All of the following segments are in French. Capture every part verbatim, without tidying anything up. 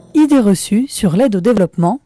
Idées reçues sur l'aide au développement.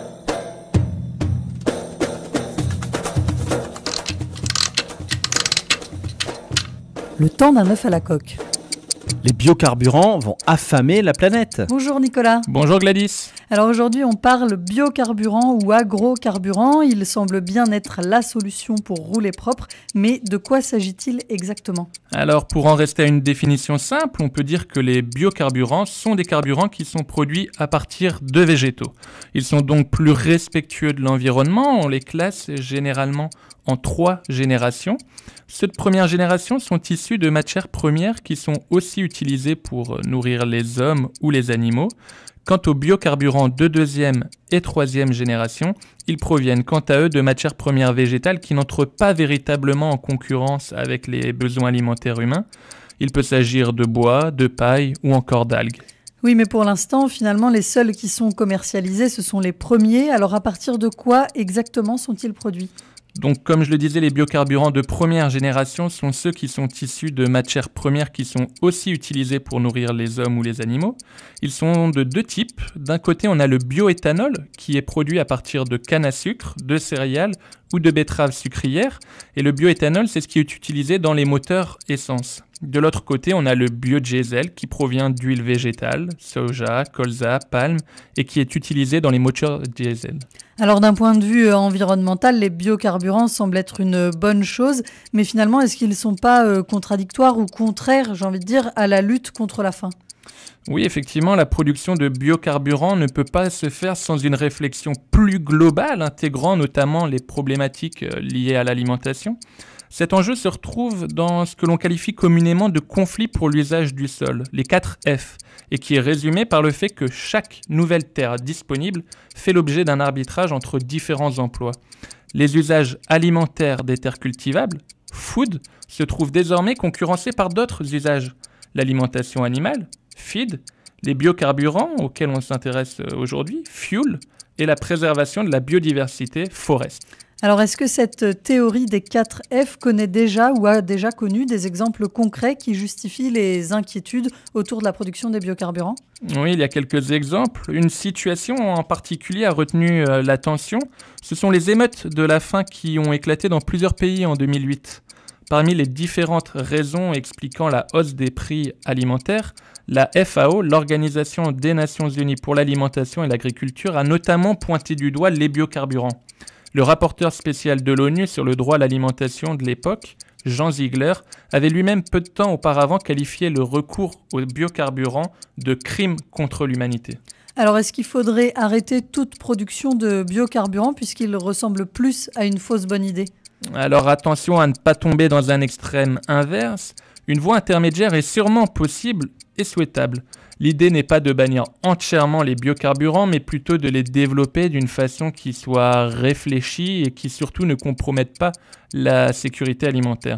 Le temps d'un œuf à la coque. Les biocarburants vont affamer la planète. Bonjour Nicolas. Bonjour Gladys. Alors aujourd'hui on parle biocarburant ou agrocarburant. Il semble bien être la solution pour rouler propre, mais de quoi s'agit-il exactement ? Alors pour en rester à une définition simple, on peut dire que les biocarburants sont des carburants qui sont produits à partir de végétaux. Ils sont donc plus respectueux de l'environnement, on les classe généralement en trois générations. Ceux de première génération sont issus de matières premières qui sont aussi utilisées pour nourrir les hommes ou les animaux. Quant aux biocarburants de deuxième et troisième génération, ils proviennent quant à eux de matières premières végétales qui n'entrent pas véritablement en concurrence avec les besoins alimentaires humains. Il peut s'agir de bois, de paille ou encore d'algues. Oui, mais pour l'instant, finalement, les seuls qui sont commercialisés, ce sont les premiers. Alors à partir de quoi exactement sont-ils produits ? Donc, comme je le disais, les biocarburants de première génération sont ceux qui sont issus de matières premières qui sont aussi utilisées pour nourrir les hommes ou les animaux. Ils sont de deux types. D'un côté, on a le bioéthanol qui est produit à partir de canne à sucre, de céréales ou de betteraves sucrières. Et le bioéthanol, c'est ce qui est utilisé dans les moteurs essence. De l'autre côté, on a le biodiesel qui provient d'huile végétale, soja, colza, palme et qui est utilisé dans les moteurs diesel. Alors d'un point de vue environnemental, les biocarburants semblent être une bonne chose, mais finalement, est-ce qu'ils ne sont pas euh, contradictoires ou contraires, j'ai envie de dire, à la lutte contre la faim ? Oui, effectivement, la production de biocarburants ne peut pas se faire sans une réflexion plus globale, intégrant notamment les problématiques liées à l'alimentation. Cet enjeu se retrouve dans ce que l'on qualifie communément de conflit pour l'usage du sol, les quatre F, et qui est résumé par le fait que chaque nouvelle terre disponible fait l'objet d'un arbitrage entre différents emplois. Les usages alimentaires des terres cultivables, food, se trouvent désormais concurrencés par d'autres usages. L'alimentation animale, feed, les biocarburants auxquels on s'intéresse aujourd'hui, fuel, et la préservation de la biodiversité, forest. Alors, est-ce que cette théorie des quatre F connaît déjà ou a déjà connu des exemples concrets qui justifient les inquiétudes autour de la production des biocarburants ? Oui, il y a quelques exemples. Une situation en particulier a retenu euh, l'attention. Ce sont les émeutes de la faim qui ont éclaté dans plusieurs pays en deux mille huit. Parmi les différentes raisons expliquant la hausse des prix alimentaires, la F A O, l'Organisation des Nations Unies pour l'alimentation et l'agriculture, a notamment pointé du doigt les biocarburants. Le rapporteur spécial de l'ONU sur le droit à l'alimentation de l'époque, Jean Ziegler, avait lui-même peu de temps auparavant qualifié le recours aux biocarburants de crime contre l'humanité. Alors, est-ce qu'il faudrait arrêter toute production de biocarburants puisqu'il ressemble plus à une fausse bonne idée ? Alors attention à ne pas tomber dans un extrême inverse. Une voie intermédiaire est sûrement possible et souhaitable. L'idée n'est pas de bannir entièrement les biocarburants, mais plutôt de les développer d'une façon qui soit réfléchie et qui surtout ne compromette pas la sécurité alimentaire.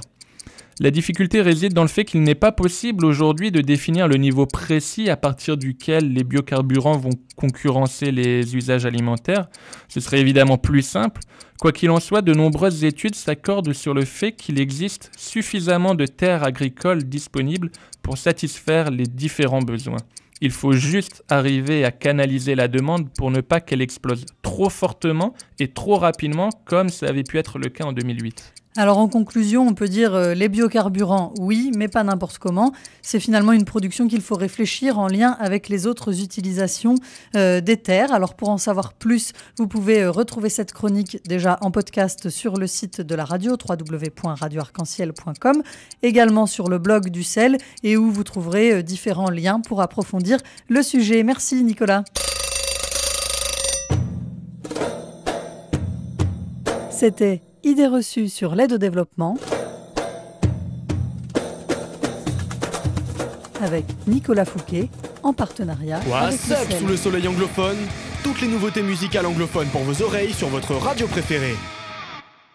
La difficulté réside dans le fait qu'il n'est pas possible aujourd'hui de définir le niveau précis à partir duquel les biocarburants vont concurrencer les usages alimentaires. Ce serait évidemment plus simple. Quoi qu'il en soit, de nombreuses études s'accordent sur le fait qu'il existe suffisamment de terres agricoles disponibles pour satisfaire les différents besoins. Il faut juste arriver à canaliser la demande pour ne pas qu'elle explose trop fortement et trop rapidement comme ça avait pu être le cas en deux mille huit. Alors en conclusion, on peut dire euh, les biocarburants, oui, mais pas n'importe comment. C'est finalement une production qu'il faut réfléchir en lien avec les autres utilisations euh, des terres. Alors pour en savoir plus, vous pouvez euh, retrouver cette chronique déjà en podcast sur le site de la radio, w w w point radio arc en ciel point com, également sur le blog du C E L et où vous trouverez euh, différents liens pour approfondir le sujet. Merci Nicolas. C'était Idées reçues sur l'aide au développement avec Nicolas Fouquet en partenariat avec What's up le C E L. sous le soleil anglophone? Toutes les nouveautés musicales anglophones pour vos oreilles sur votre radio préférée.